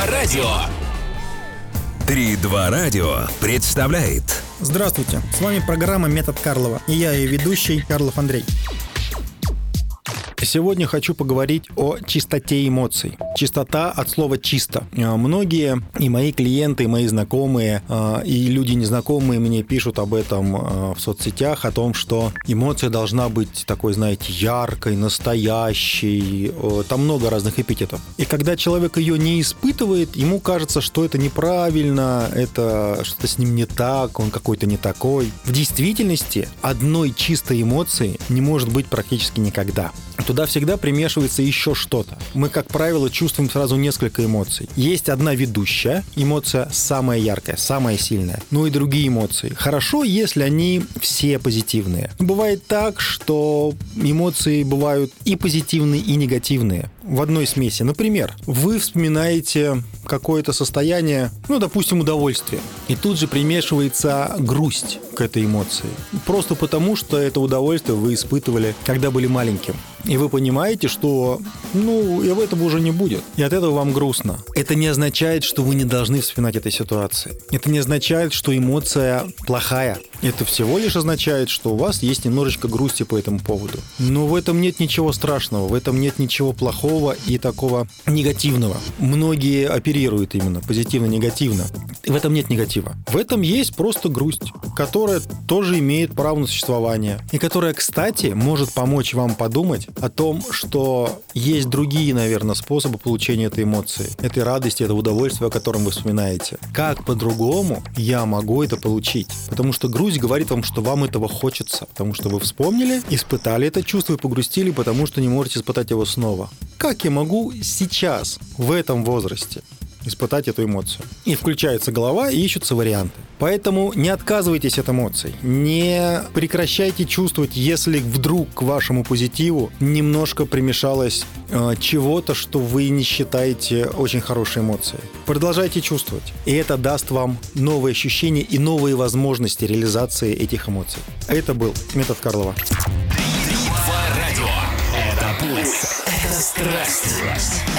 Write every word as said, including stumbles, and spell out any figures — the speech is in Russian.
радио. три два радио представляет. Здравствуйте, с вами программа «Метод Карлова» и я ее ведущий Карлов Андрей. Сегодня хочу поговорить о чистоте эмоций. Чистота от слова «чисто». Многие и мои клиенты, и мои знакомые, и люди незнакомые мне пишут об этом в соцсетях, о том, что эмоция должна быть такой, знаете, яркой, настоящей. Там много разных эпитетов. И когда человек ее не испытывает, ему кажется, что это неправильно, это что-то с ним не так, он какой-то не такой. В действительности одной чистой эмоции не может быть практически никогда. Туда всегда примешивается еще что-то. Мы, как правило, чувствуем сразу несколько эмоций. Есть одна ведущая эмоция, самая яркая, самая сильная. Ну и другие эмоции. Хорошо, если они все позитивные. Бывает так, что эмоции бывают и позитивные, и негативные в одной смеси. Например, вы вспоминаете какое-то состояние, ну, допустим, удовольствие. И тут же примешивается грусть к этой эмоции. Просто потому, что это удовольствие вы испытывали, когда были маленьким. И вы понимаете, что, ну, и этого уже не будет. И от этого вам грустно. Это не означает, что вы не должны вспоминать этой ситуации. Это не означает, что эмоция плохая. Это всего лишь означает, что у вас есть немножечко грусти по этому поводу. Но в этом нет ничего страшного, в этом нет ничего плохого и такого негативного. Многие оперируют именно позитивно-негативно. В этом нет негатива. В этом есть просто грусть, которая тоже имеет право на существование. И которая, кстати, может помочь вам подумать о том, что есть другие, наверное, способы получения этой эмоции, этой радости, этого удовольствия, о котором вы вспоминаете. Как по-другому я могу это получить? Потому что грусть говорит вам, что вам этого хочется, потому что вы вспомнили, испытали это чувство и погрустили, потому что не можете испытать его снова. Как я могу сейчас, в этом возрасте, испытать эту эмоцию? И включается голова, и ищутся варианты. Поэтому не отказывайтесь от эмоций, не прекращайте чувствовать, если вдруг к вашему позитиву немножко примешалось э, чего-то, что вы не считаете очень хорошей эмоцией. Продолжайте чувствовать, и это даст вам новые ощущения и новые возможности реализации этих эмоций. Это был «Метод Карлова». три два радио. Это пульс. Это страсть.